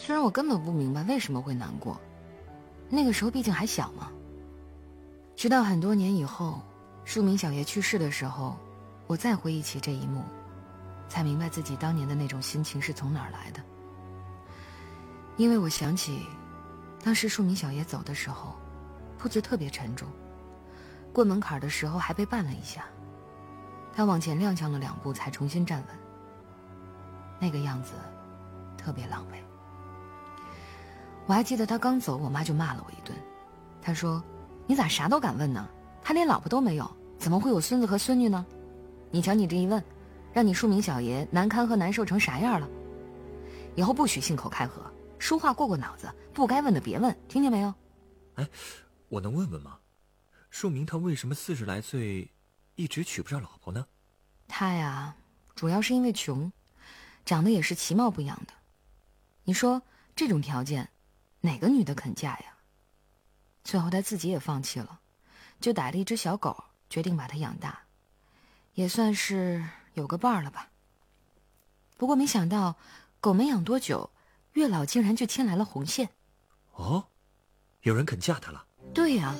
虽然我根本不明白为什么会难过，那个时候毕竟还小嘛。直到很多年以后，树明小爷去世的时候，我再回忆起这一幕，才明白自己当年的那种心情是从哪儿来的。因为我想起当时树明小爷走的时候，步子特别沉重，过门槛的时候还被绊了一下，他往前踉跄了2步才重新站稳，那个样子特别狼狈。我还记得他刚走，我妈就骂了我一顿。她说：“你咋啥都敢问呢？他连老婆都没有，怎么会有孙子和孙女呢？你瞧你这一问，让你树明小爷难堪和难受成啥样了？以后不许信口开河，说话过脑子，不该问的别问，听见没有？” 哎，我能问问吗？树明他为什么40来岁一直娶不着老婆呢？ 他呀，主要是因为穷，长得也是其貌不扬的。你说这种条件，哪个女的肯嫁呀？最后他自己也放弃了，就逮了一只小狗，决定把它养大，也算是有个伴儿了吧。不过没想到，狗没养多久，月老竟然就牵来了红线。 哦，有人肯嫁他了？ 对呀，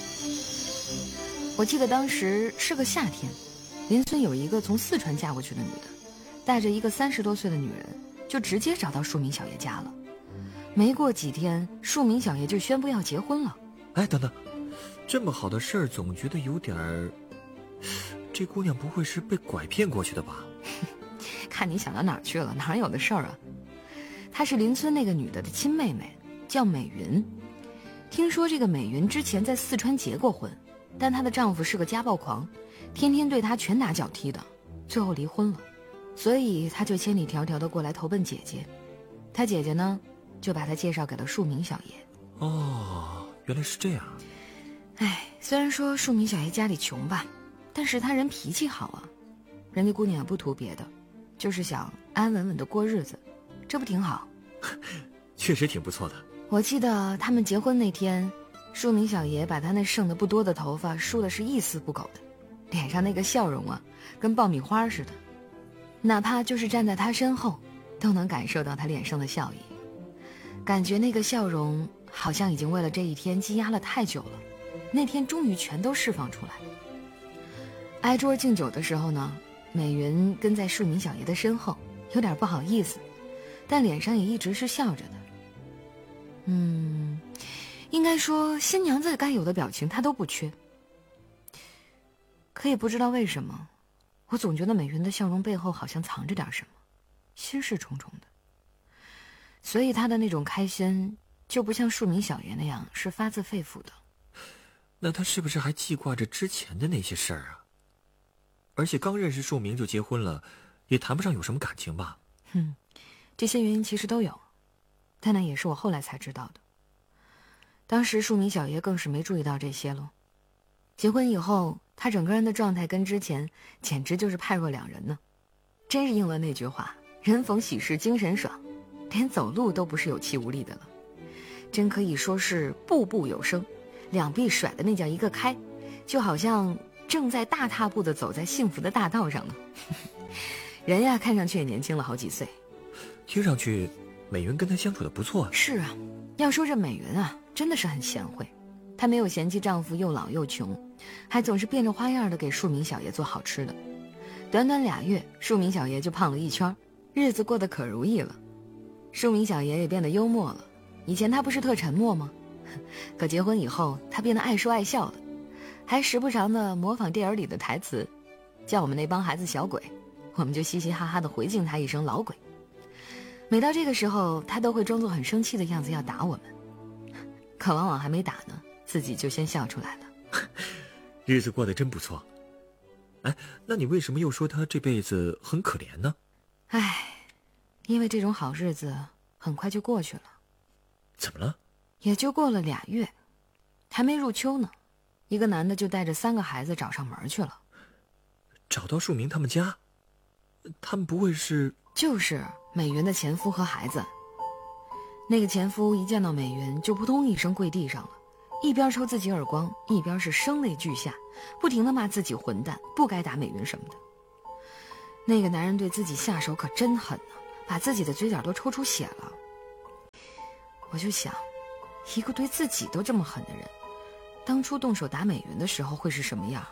我记得当时是个夏天，邻村有一个从四川嫁过去的女的，带着一个30多岁的女人，就直接找到树明小爷家了。没过几天，树明小爷就宣布要结婚了。 哎，等等，这么好的事儿，总觉得有点儿……这姑娘不会是被拐骗过去的吧？ 看你想到哪儿去了，哪有的事儿啊？她是邻村那个女的亲妹妹，叫美云。听说这个美云之前在四川结过婚，但她的丈夫是个家暴狂，天天对她拳打脚踢的，最后离婚了。所以她就千里迢迢的过来投奔姐姐。她姐姐呢，就把她介绍给了树明小爷。 哦，原来是这样。 哎，虽然说树明小爷家里穷吧，但是他人脾气好啊。人家姑娘也不图别的，就是想安安稳稳的过日子，这不挺好？ 确实挺不错的。 我记得他们结婚那天，树明小爷把他那剩的不多的头发梳的是一丝不苟的，脸上那个笑容啊，跟爆米花似的。哪怕就是站在他身后，都能感受到他脸上的笑意，感觉那个笑容好像已经为了这一天积压了太久了，那天终于全都释放出来。挨桌敬酒的时候呢，美云跟在树明小爷的身后，有点不好意思，但脸上也一直是笑着的。应该说新娘子该有的表情她都不缺。可也不知道为什么，我总觉得美云的笑容背后好像藏着点什么，心事重重的。所以她的那种开心就不像树明小爷那样是发自肺腑的。 那她是不是还记挂着之前的那些事儿啊？而且刚认识树明就结婚了，也谈不上有什么感情吧？ 这些原因其实都有，但那也是我后来才知道的。当时树明小爷更是没注意到这些咯。结婚以后，他整个人的状态跟之前简直就是判若两人呢。真是应了那句话，人逢喜事精神爽，连走路都不是有气无力的了，真可以说是步步有声，两臂甩的那叫一个开，就好像正在大踏步地走在幸福的大道上呢。人呀，看上去也年轻了好几岁。 听上去美云跟他相处的不错啊。 是啊，要说这美云啊，真的是很贤惠。她没有嫌弃丈夫又老又穷，还总是变着花样的给树明小爷做好吃的。短短2月，树明小爷就胖了1圈，日子过得可如意了。树明小爷也变得幽默了，以前他不是特沉默吗？可结婚以后，他变得爱说爱笑了，还时不常的模仿电影里的台词，叫我们那帮孩子小鬼，我们就嘻嘻哈哈的回敬他一声老鬼。每到这个时候，他都会装作很生气的样子要打我们，可往往还没打呢，自己就先笑出来了。 日子过得真不错。哎，那你为什么又说他这辈子很可怜呢？ 因为这种好日子很快就过去了。 怎么了？ 也就过了2月，还没入秋呢，一个男的就带着3个孩子找上门去了。 找到树明他们家？他们不会是…… 就是美云的前夫和孩子。那个前夫一见到美云就扑通一声跪地上了，一边抽自己耳光，一边是声泪俱下，不停地骂自己混蛋，不该打美云什么的。那个男人对自己下手可真狠啊，把自己的嘴角都抽出血了。 我就想，一个对自己都这么狠的人，当初动手打美云的时候会是什么样？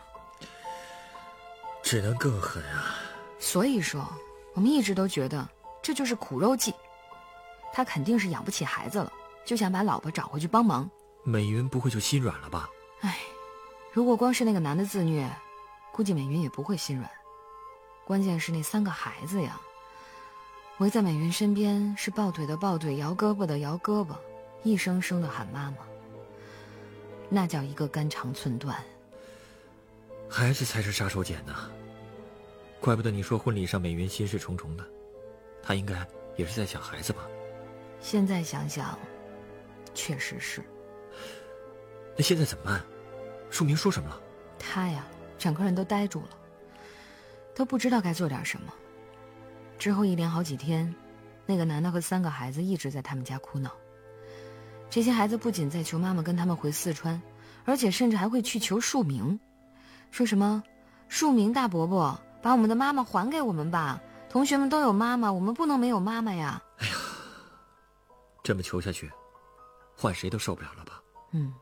只能更狠啊。 所以说，我们一直都觉得这就是苦肉计，他肯定是养不起孩子了，就想把老婆找回去帮忙。 美云不会就心软了吧？ 唉，如果光是那个男的自虐，估计美云也不会心软。关键是那3个孩子呀，围在美云身边，是抱腿的抱腿，摇胳膊的摇胳膊，一声声的喊妈妈，那叫一个肝肠寸断。 孩子才是杀手锏呢，怪不得你说婚礼上美云心事重重的，她应该也是在想孩子吧？ 现在想想，确实是。 那现在怎么办？树明说什么了？ 他呀，整个人都呆住了，都不知道该做点什么。之后一连好几天，那个男的和3个孩子一直在他们家哭闹。这些孩子不仅在求妈妈跟他们回四川，而且甚至还会去求树明，说什么树明大伯伯，把我们的妈妈还给我们吧，同学们都有妈妈，我们不能没有妈妈呀。 哎呀，这么求下去，换谁都受不了了吧？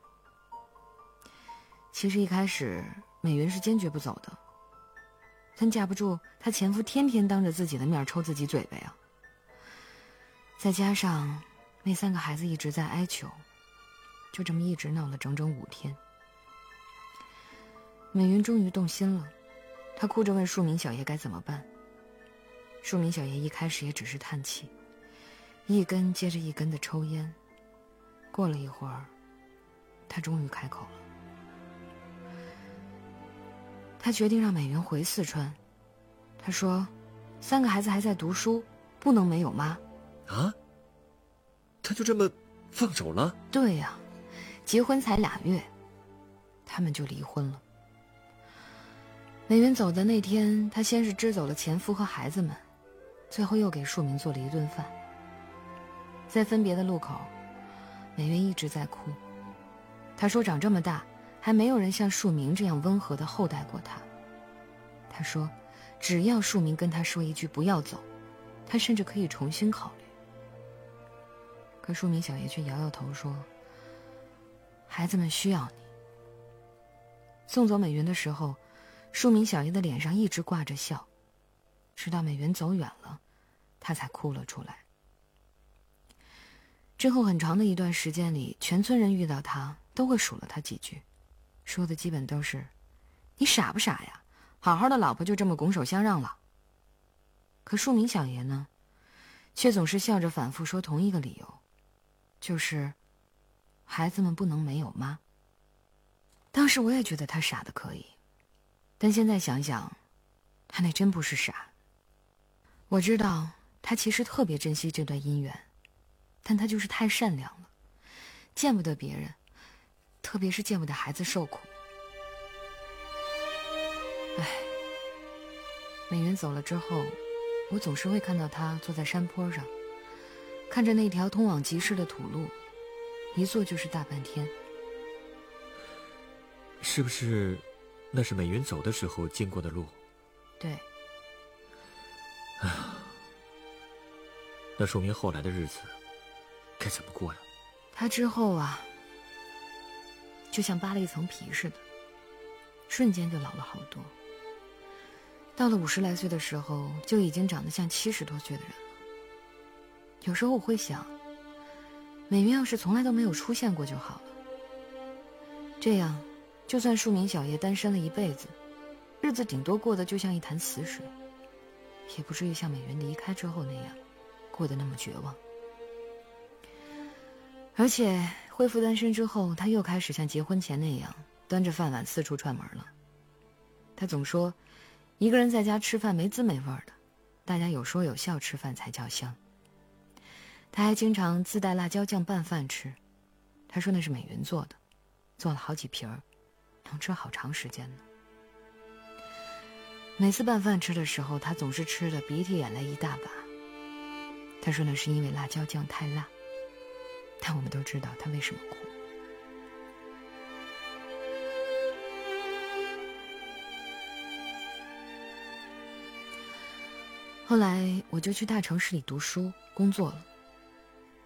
其实一开始美云是坚决不走的，但架不住她前夫天天当着自己的面抽自己嘴巴呀。再加上那3个孩子一直在哀求，就这么一直闹了整整5天。美云终于动心了，她哭着问树明小爷该怎么办。树明小爷一开始也只是叹气，一根接着一根的抽烟。过了一会儿，他终于开口了。他决定让美云回四川。他说，3个孩子还在读书，不能没有妈。 啊？他就这么放手了？ 对呀，结婚才2月，他们就离婚了。美云走的那天，她先是支走了前夫和孩子们，最后又给树明做了一顿饭。在分别的路口，美云一直在哭。她说长这么大，还没有人像树明这样温和地厚待过她。她说，只要树明跟她说一句不要走，她甚至可以重新考虑。可树明小爷却摇摇头说，孩子们需要你。送走美云的时候，树明小爷的脸上一直挂着笑，直到美云走远了，他才哭了出来。之后很长的一段时间里，全村人遇到他都会数了他几句，说的基本都是，你傻不傻呀，好好的老婆就这么拱手相让了。可树明小爷呢，却总是笑着反复说同一个理由，就是孩子们不能没有妈。当时我也觉得他傻的可以，但现在想想，他那真不是傻。我知道他其实特别珍惜这段姻缘，但他就是太善良了，见不得别人，特别是见不得孩子受苦。唉，美云走了之后，我总是会看到他坐在山坡上，看着那条通往集市的土路，一坐就是大半天。 是不是那是美云走的时候经过的路？ 对。 哎呀，那说明后来的日子该怎么过呀？ 他之后啊，就像扒了一层皮似的，瞬间就老了好多。到了50来岁的时候，就已经长得像70多岁的人了。有时候我会想，美云要是从来都没有出现过就好了，这样就算树明小爷单身了一辈子，日子顶多过得就像一潭死水，也不至于像美云离开之后那样过得那么绝望。而且恢复单身之后，他又开始像结婚前那样端着饭碗四处串门了。他总说一个人在家吃饭没滋没味的，大家有说有笑吃饭才叫香。他还经常自带辣椒酱拌饭吃，他说那是美云做的，做了好几瓶儿，能吃好长时间呢。每次拌饭吃的时候，他总是吃的鼻涕眼泪一大把。他说那是因为辣椒酱太辣，但我们都知道他为什么哭。后来我就去大城市里读书工作了，